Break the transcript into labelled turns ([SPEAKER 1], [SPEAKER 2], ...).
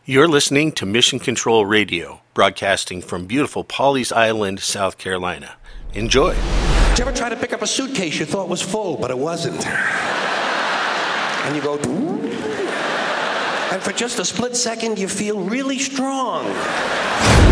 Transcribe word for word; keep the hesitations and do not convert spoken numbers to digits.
[SPEAKER 1] You're listening to Mission Control Radio, broadcasting from beautiful Pawleys Island, South Carolina. Enjoy.
[SPEAKER 2] Did you ever try to pick up a suitcase you thought was full, but it wasn't? And you go, and for just a split second, you feel really strong.